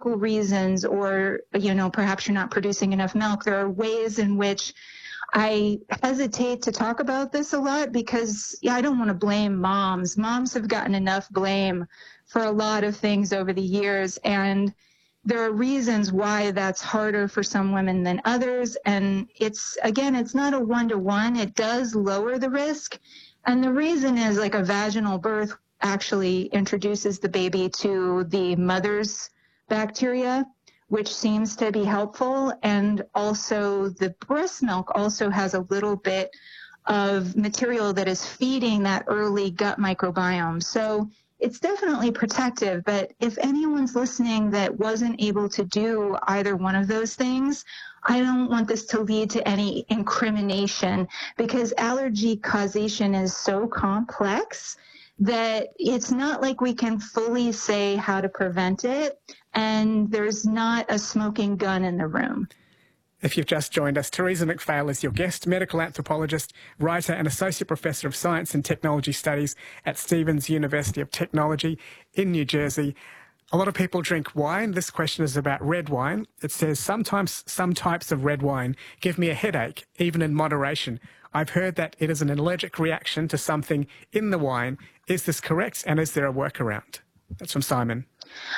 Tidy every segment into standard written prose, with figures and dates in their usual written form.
medical reasons, or, perhaps you're not producing enough milk, there are ways in which I hesitate to talk about this a lot because I don't want to blame moms. Moms have gotten enough blame for a lot of things over the years, and there are reasons why that's harder for some women than others. And it's not a one-to-one. It does lower the risk. And the reason is, like, a vaginal birth actually introduces the baby to the mother's bacteria, which seems to be helpful. And also the breast milk also has a little bit of material that is feeding that early gut microbiome. So it's definitely protective, but if anyone's listening that wasn't able to do either one of those things, I don't want this to lead to any incrimination, because allergy causation is so complex that it's not like we can fully say how to prevent it, and there's not a smoking gun in the room. If you've just joined us, Teresa McPhail is your guest, medical anthropologist, writer and Associate Professor of Science and Technology Studies at Stevens University of Technology in New Jersey. A lot of people drink wine. This question is about red wine. It says, sometimes some types of red wine give me a headache, even in moderation. I've heard that it is an allergic reaction to something in the wine. Is this correct, and is there a workaround? That's from Simon.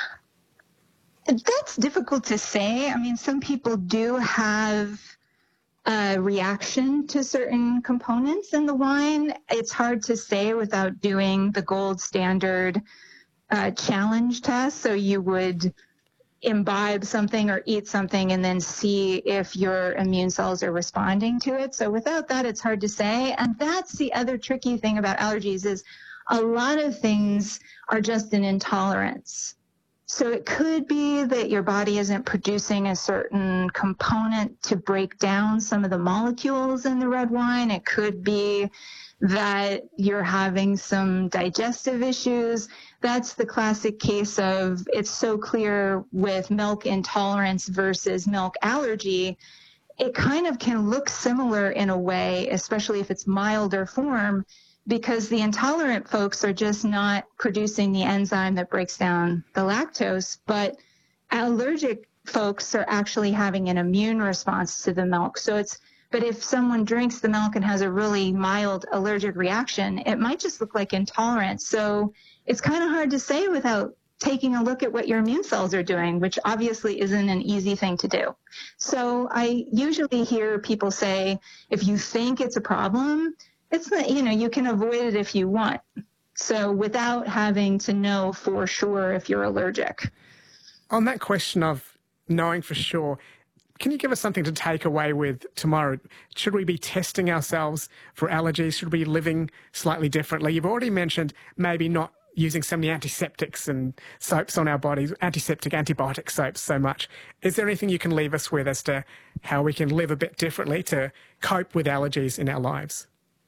That's difficult to say. I mean, some people do have a reaction to certain components in the wine. It's hard to say without doing the gold standard challenge test. So you would imbibe something or eat something and then see if your immune cells are responding to it. So without that, it's hard to say. And that's the other tricky thing about allergies, is a lot of things are just an intolerance. So it could be that your body isn't producing a certain component to break down some of the molecules in the red wine. It could be that you're having some digestive issues. That's the classic case of, it's so clear with milk intolerance versus milk allergy. It kind of can look similar in a way, especially if it's milder form, because the intolerant folks are just not producing the enzyme that breaks down the lactose, but allergic folks are actually having an immune response to the milk. But if someone drinks the milk and has a really mild allergic reaction, it might just look like intolerance. So it's kind of hard to say without taking a look at what your immune cells are doing, which obviously isn't an easy thing to do. So I usually hear people say, if you think it's a problem, it's not, you can avoid it if you want. So without having to know for sure if you're allergic. On that question of knowing for sure, can you give us something to take away with tomorrow? Should we be testing ourselves for allergies? Should we be living slightly differently? You've already mentioned maybe not using so many antiseptics and soaps on our bodies, antibiotic soaps so much. Is there anything you can leave us with as to how we can live a bit differently to cope with allergies in our lives?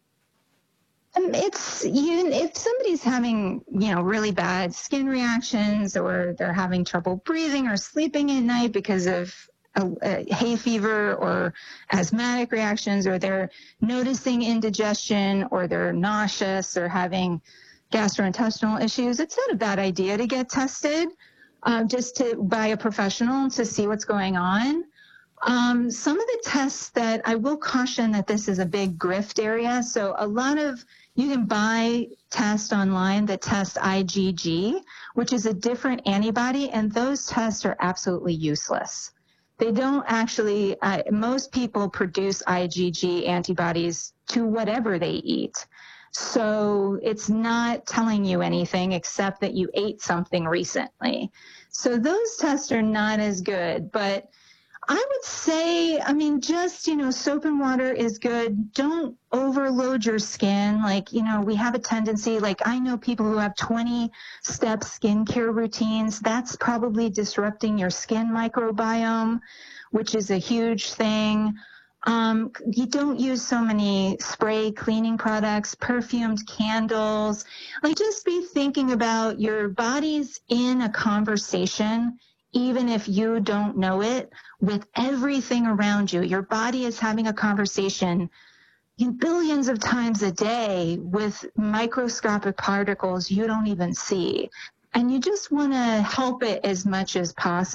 If somebody's having, really bad skin reactions, or they're having trouble breathing or sleeping at night because of hay fever or asthmatic reactions, or they're noticing indigestion, or they're nauseous or having gastrointestinal issues, it's not a bad idea to get tested by a professional to see what's going on. Some of the tests that I will caution that this is a big grift area. So you can buy tests online that test IgG, which is a different antibody, and those tests are absolutely useless. They don't actually, most people produce IgG antibodies to whatever they eat. So it's not telling you anything except that you ate something recently. So those tests are not as good, but I would say, soap and water is good. Don't overload your skin. We have a tendency, I know people who have 20-step skincare routines. That's probably disrupting your skin microbiome, which is a huge thing. You don't use so many spray cleaning products, perfumed candles. Just be thinking about your body's in a conversation, even if you don't know it, with everything around you. Your body is having a conversation billions of times a day with microscopic particles you don't even see. And you just want to help it as much as possible.